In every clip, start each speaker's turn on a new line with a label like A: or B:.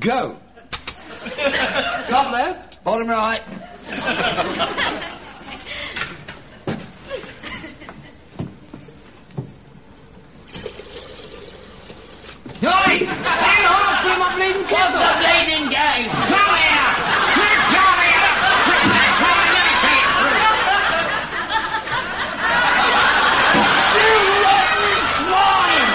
A: Go.
B: Top left.
A: Bottom right.
B: Oi! Hang on, see my bleeding kettle.
C: What's the bleeding game?
B: Come here! Come here! Come here! You rotten swine!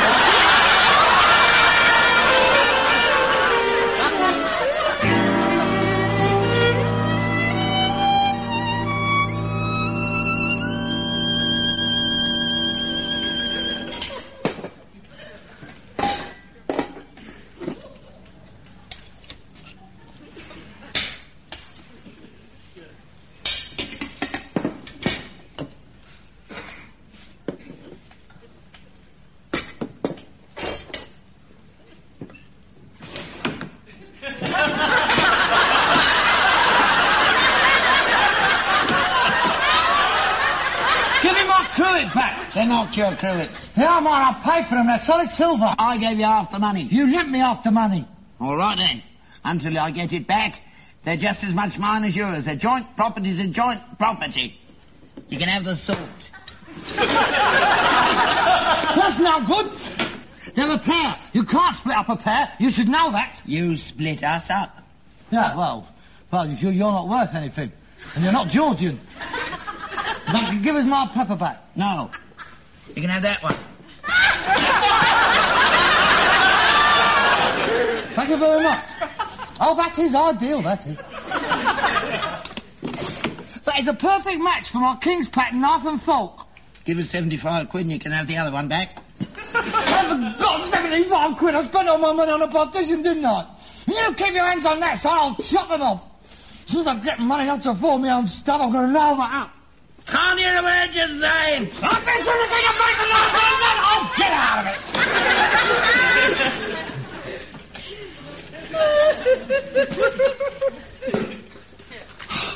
B: Give me my cruet back.
C: They're not your cruets.
B: Yeah, man, I paid for them. They're solid silver.
C: I gave you half the money.
B: You lent me half the money.
C: All right, then. Until I get it back, they're just as much mine as yours. A joint property's a joint property. You can have the salt.
B: That's not good. They're a pair. You can't split up a pair. You should know that.
C: You split us up.
B: Yeah, well, you're not worth anything. And you're not Georgian. Now, give us my pepper back.
C: No. You can have that one.
B: Thank you very much. Oh, that is ideal, that is. That is a perfect match for my King's pattern knife and fork.
C: Give us 75 quid and you can have the other one back.
B: I haven't got 75 quid. I spent all my money on a partition, didn't I? You keep your hands on that side, I'll chop them off. As soon as I get money enough to afford me own stuff, I'm going to nail that up.
C: Can't hear a word you're saying.
B: I'll get to the thing of making that. Oh, get out of it.